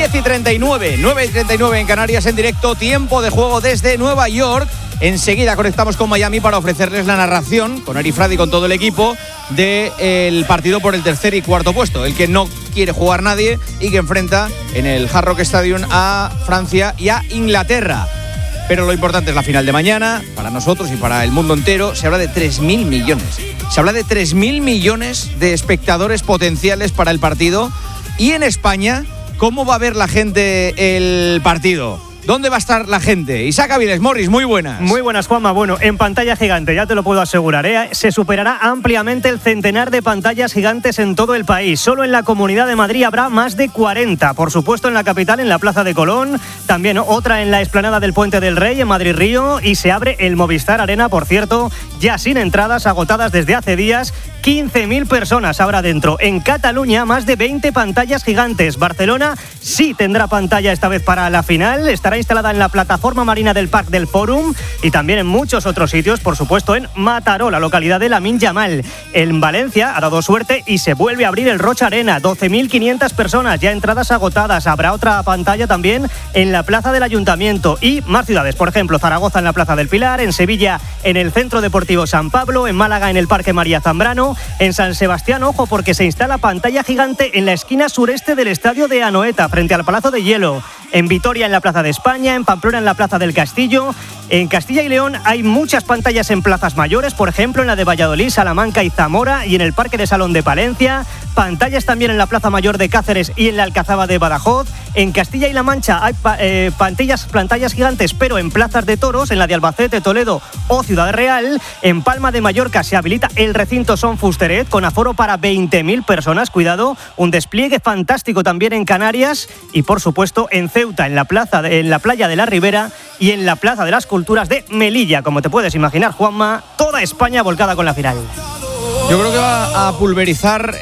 10:39, 9:39 en Canarias, en directo, tiempo de juego desde Nueva York. Enseguida conectamos con Miami para ofrecerles la narración, con Eri Frade y con todo el equipo, del partido por el tercer y cuarto puesto, el que no quiere jugar nadie y que enfrenta en el Hard Rock Stadium a Francia y a Inglaterra. Pero lo importante es la final de mañana, para nosotros y para el mundo entero. Se habla de 3.000 millones. Se habla de 3.000 millones de espectadores potenciales para el partido. Y en España, ¿cómo va a ver la gente el partido? ¿Dónde va a estar la gente? Isaac Avilés, Morris, muy buenas. Muy buenas, Juanma. Bueno, en pantalla gigante, ya te lo puedo asegurar, ¿eh? Se superará ampliamente el centenar de pantallas gigantes en todo el país. Solo en la Comunidad de Madrid habrá más de 40. Por supuesto, en la capital, en la Plaza de Colón. También otra en la explanada del Puente del Rey, en Madrid-Río. Y se abre el Movistar Arena, por cierto, ya sin entradas, agotadas desde hace días. 15.000 personas habrá dentro. En Cataluña, más de 20 pantallas gigantes. Barcelona sí tendrá pantalla esta vez para la final. Estará instalada en la plataforma marina del Parc del Fòrum y también en muchos otros sitios, por supuesto en Mataró, la localidad de Lamine Yamal. En Valencia ha dado suerte y se vuelve a abrir el Rocha Arena. 12.500 personas, ya entradas agotadas. Habrá otra pantalla también en la Plaza del Ayuntamiento y más ciudades, por ejemplo, Zaragoza en la Plaza del Pilar, en Sevilla en el Centro Deportivo San Pablo, en Málaga en el Parque María Zambrano, en San Sebastián, ojo, porque se instala pantalla gigante en la esquina sureste del estadio de Anoeta, frente al Palacio de Hielo. En Vitoria en la Plaza de España, en Pamplona en la Plaza del Castillo. En Castilla y León hay muchas pantallas en plazas mayores, por ejemplo en la de Valladolid, Salamanca y Zamora, y en el Parque de Salón de Palencia. Pantallas también en la Plaza Mayor de Cáceres y en la Alcazaba de Badajoz. En Castilla y La Mancha hay pantallas gigantes, pero en plazas de toros, en la de Albacete, Toledo o Ciudad Real. En Palma de Mallorca se habilita el recinto Son Fusteret con aforo para 20.000 personas. Cuidado, un despliegue fantástico también en Canarias y por supuesto en Ceuta, en la playa de la Ribera y en la Plaza de las Culturas de Melilla. Como te puedes imaginar, Juanma, toda España volcada con la final. Yo creo que va a pulverizar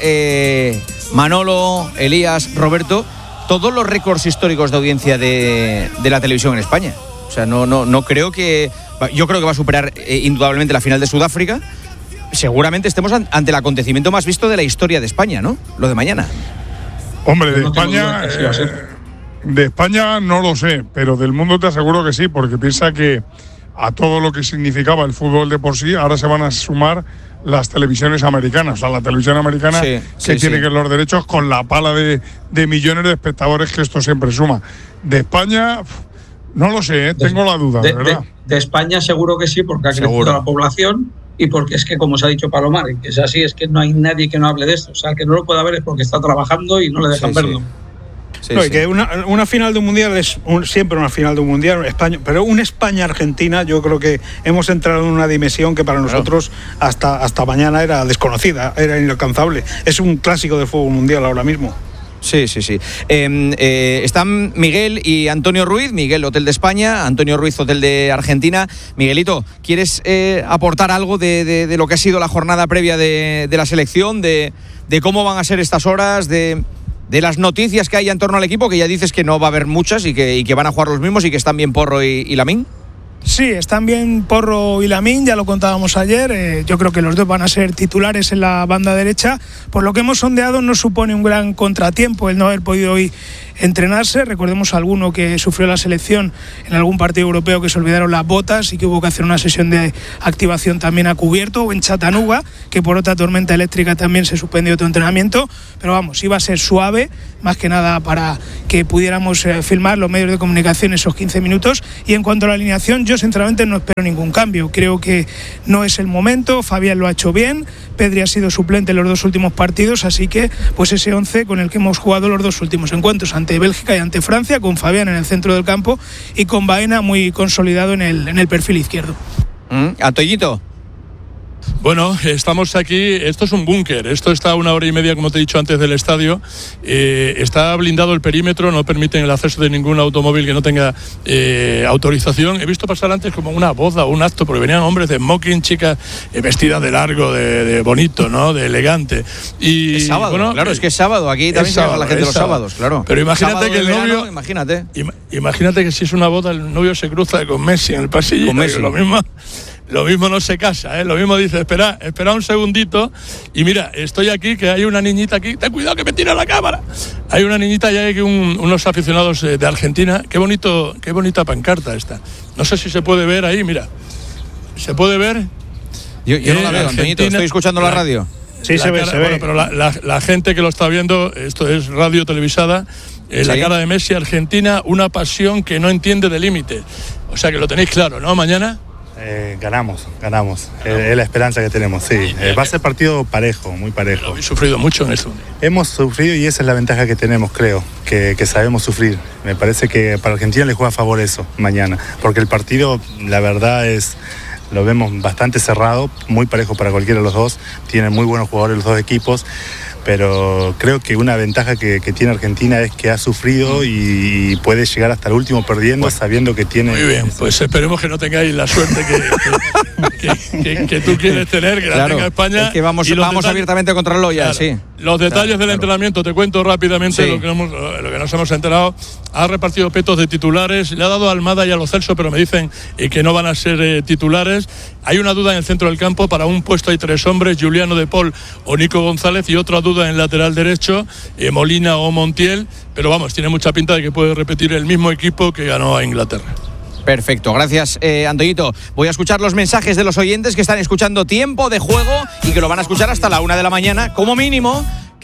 Manolo, Elías, Roberto, todos los récords históricos de audiencia de la televisión en España. O sea, no creo que... Yo creo que va a superar indudablemente la final de Sudáfrica. Seguramente estemos ante el acontecimiento más visto de la historia de España, ¿no? Lo de mañana. Hombre, de España... De España no lo sé, pero del mundo te aseguro que sí, porque piensa que a todo lo que significaba el fútbol de por sí, ahora se van a sumar las televisiones americanas. O sea, la televisión americana tiene que los derechos con la pala de millones de espectadores que esto siempre suma. De España, no lo sé, tengo la duda, ¿verdad? De España seguro que sí, porque ha crecido la población y porque es que, como se ha dicho Palomar, que es así, es que no hay nadie que no hable de esto. O sea, el que no lo pueda ver es porque está trabajando y no le dejan verlo. Y que una final de un mundial es siempre una final de un mundial, España, pero un España-Argentina, yo creo que hemos entrado en una dimensión que para nosotros hasta mañana era desconocida, era inalcanzable. Es un clásico del fútbol mundial ahora mismo. Sí. Están Miguel y Antonio Ruiz. Miguel, Hotel de España, Antonio Ruiz, Hotel de Argentina. Miguelito, ¿quieres aportar algo de lo que ha sido la jornada previa de la selección, de cómo van a ser estas horas, de las noticias que hay en torno al equipo, que ya dices que no va a haber muchas y que van a jugar los mismos y que están bien Porro y Lamine? Sí, están bien Porro y Lamine, ya lo contábamos ayer. Yo creo que los dos van a ser titulares en la banda derecha. Por lo que hemos sondeado, no supone un gran contratiempo el no haber podido hoy entrenarse. Recordemos a alguno que sufrió la selección en algún partido europeo que se olvidaron las botas y que hubo que hacer una sesión de activación también a cubierto, o en Chattanooga, que por otra tormenta eléctrica también se suspendió otro entrenamiento. Pero vamos, iba a ser suave, más que nada para que pudiéramos filmar los medios de comunicación esos 15 minutos. Y en cuanto a la alineación, yo sinceramente no espero ningún cambio. Creo que no es el momento. Fabián lo ha hecho bien, Pedri ha sido suplente en los dos últimos partidos, así que pues ese 11 con el que hemos jugado los dos últimos encuentros, ante Bélgica y ante Francia, con Fabián en el centro del campo y con Baena muy consolidado en el perfil izquierdo. Atollito. Bueno, estamos aquí, esto es un búnker, esto está a 1 hora y media, como te he dicho antes, del estadio, está blindado el perímetro, no permiten el acceso de ningún automóvil que no tenga autorización. He visto pasar antes como una boda o un acto, porque venían hombres de smoking, chicas vestidas de largo, de bonito, ¿no?, de elegante. Y es sábado, bueno, claro, es que es sábado, aquí también se llama la gente los sábados, claro. Pero imagínate sábado que el novio, verano, imagínate que si es una boda, el novio se cruza con Messi en el pasillo, con Messi. Lo mismo. lo mismo no se casa, lo mismo dice, espera un segundito, y mira, estoy aquí, que hay una niñita aquí, ten cuidado que me tira la cámara. Hay una niñita y hay unos aficionados de Argentina. Qué bonita pancarta esta. No sé si se puede ver ahí, mira. ¿Se puede ver? Yo no la veo, Antoñito, estoy escuchando la radio. Sí, se ve. Bueno, pero la gente que lo está viendo, esto es radio televisada, la cara de Messi, Argentina, una pasión que no entiende de límites. O sea que lo tenéis claro, ¿no? Mañana. Ganamos. Es la esperanza que tenemos, sí. Va a ser partido parejo, muy parejo. Habéis sufrido mucho en esto. Hemos sufrido y esa es la ventaja que tenemos, creo, que sabemos sufrir. Me parece que para Argentina le juega a favor eso mañana, porque el partido, la verdad lo vemos bastante cerrado, muy parejo para cualquiera de los dos. Tienen muy buenos jugadores los dos equipos. Pero creo que una ventaja que tiene Argentina es que ha sufrido y puede llegar hasta el último perdiendo, sabiendo que tiene... Muy bien, pues esperemos que no tengáis la suerte que tú quieres tener, que la tenga España. Es que vamos abiertamente contra el Loya, sí. Los detalles del entrenamiento, te cuento rápidamente lo que nos hemos enterado. Ha repartido petos de titulares, le ha dado a Almada y a Lo Celso, pero me dicen que no van a ser titulares. Hay una duda en el centro del campo, para un puesto hay 3 hombres, Juliano de Paul o Nico González, y otra duda en el lateral derecho, Molina o Montiel, pero vamos, tiene mucha pinta de que puede repetir el mismo equipo que ganó a Inglaterra. Perfecto, gracias Antoñito. Voy a escuchar los mensajes de los oyentes que están escuchando Tiempo de Juego y que lo van a escuchar hasta la 1 de la mañana, como mínimo,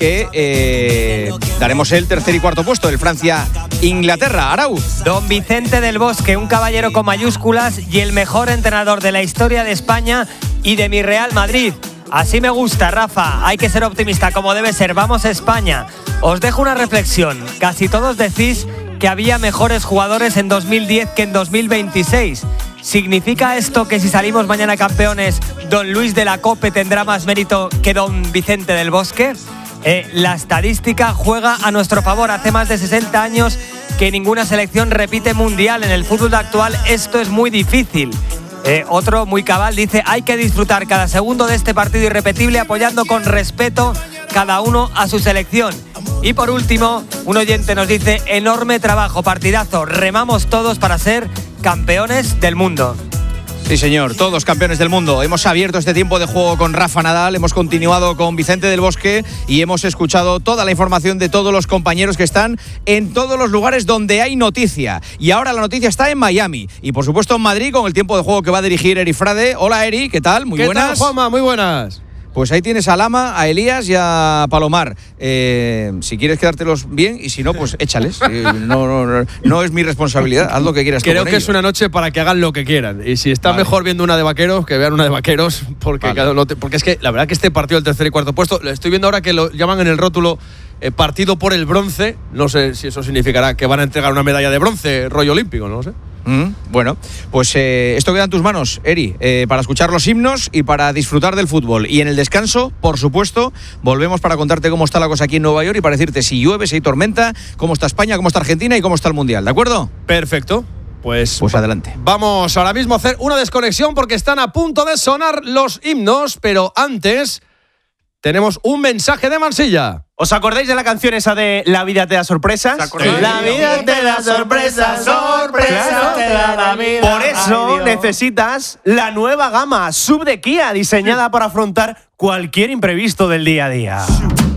que daremos el tercer y cuarto puesto, el Francia-Inglaterra. Arau. Don Vicente del Bosque, un caballero con mayúsculas y el mejor entrenador de la historia de España y de mi Real Madrid. Así me gusta, Rafa, hay que ser optimista como debe ser. Vamos a España. Os dejo una reflexión. Casi todos decís que había mejores jugadores en 2010 que en 2026. ¿Significa esto que si salimos mañana campeones, don Luis de la Cope tendrá más mérito que don Vicente del Bosque? La estadística juega a nuestro favor. Hace más de 60 años que ninguna selección repite mundial. En el fútbol actual esto es muy difícil. Otro muy cabal dice: hay que disfrutar cada segundo de este partido irrepetible apoyando con respeto cada uno a su selección. Y por último, un oyente nos dice: enorme trabajo, partidazo, remamos todos para ser campeones del mundo. Sí, señor, todos campeones del mundo. Hemos abierto este tiempo de juego con Rafa Nadal, hemos continuado con Vicente del Bosque y hemos escuchado toda la información de todos los compañeros que están en todos los lugares donde hay noticia. Y ahora la noticia está en Miami y por supuesto en Madrid con el tiempo de juego que va a dirigir Eri Frade. Hola Eri, ¿qué tal? Muy buenas. ¿Qué tal, Juanma? Muy buenas. Pues ahí tienes a Lama, a Elías y a Palomar. Si quieres quedártelos bien y si no, pues échales. No es mi responsabilidad, haz lo que quieras. Creo que ellos. Es una noche para que hagan lo que quieran. Y si está mejor viendo una de vaqueros, que vean una de vaqueros, porque, porque es que la verdad que este partido del tercer y cuarto puesto, lo estoy viendo ahora que lo llaman en el rótulo partido por el bronce. No sé si eso significará que van a entregar una medalla de bronce, rollo olímpico, no lo sé. Bueno, pues esto queda en tus manos, Eri, para escuchar los himnos y para disfrutar del fútbol. Y en el descanso, por supuesto, volvemos para contarte cómo está la cosa aquí en Nueva York y para decirte si llueve, si hay tormenta, cómo está España, cómo está Argentina y cómo está el Mundial, ¿de acuerdo? Perfecto. Pues adelante. Vamos ahora mismo a hacer una desconexión porque están a punto de sonar los himnos, pero antes tenemos un mensaje de Mansilla. ¿Os acordáis de la canción esa de La vida te da sorpresas? La vida te da sorpresas, sorpresas te da la vida. Por eso necesitas la nueva gama SUV de Kia, diseñada para afrontar cualquier imprevisto del día a día.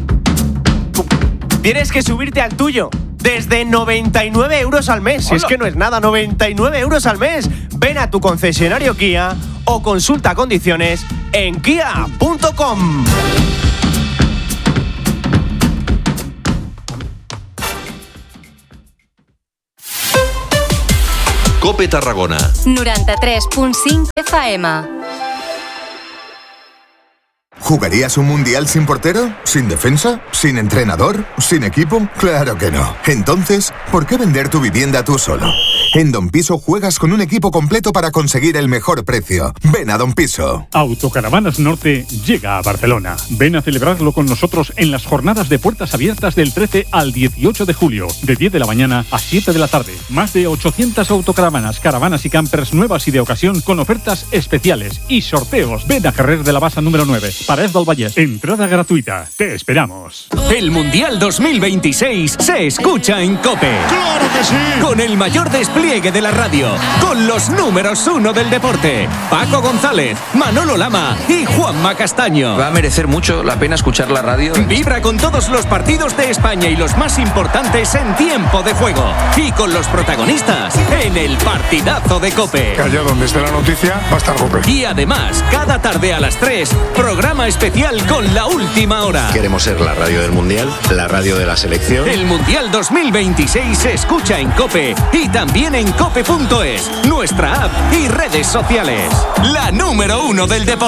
Tienes que subirte al tuyo desde 99 euros al mes. Si es que no es nada, 99 euros al mes. Ven a tu concesionario Kia o consulta condiciones en kia.com. COPE Tarragona 93.5 FM. ¿Jugarías un mundial sin portero? ¿Sin defensa? ¿Sin entrenador? ¿Sin equipo? Claro que no. Entonces, ¿por qué vender tu vivienda tú solo? En Don Piso juegas con un equipo completo para conseguir el mejor precio. Ven a Don Piso. Autocaravanas Norte llega a Barcelona. Ven a celebrarlo con nosotros en las jornadas de puertas abiertas del 13 al 18 de julio, de 10 de la mañana a 7 de la tarde. Más de 800 autocaravanas, caravanas y campers nuevas y de ocasión con ofertas especiales y sorteos. Ven a Carrer de la Bassa número 9. Parés del Vallès. Entrada gratuita. Te esperamos. El Mundial 2026 se escucha en COPE. ¡Claro que sí! Con el mayor despliegue despliegue de la radio, con los números 1 del deporte, Paco González, Manolo Lama y Juanma Castaño. Va a merecer mucho la pena escuchar la radio. Vibra con todos los partidos de España y los más importantes en tiempo de juego. Y con los protagonistas en el partidazo de COPE. Que allá donde esté la noticia va a estar COPE. Y además, cada tarde a las 3, programa especial con la última hora. Queremos ser la radio del Mundial, la radio de la selección. El Mundial 2026 se escucha en COPE y también en cope.es, nuestra app y redes sociales. La número 1 del deporte.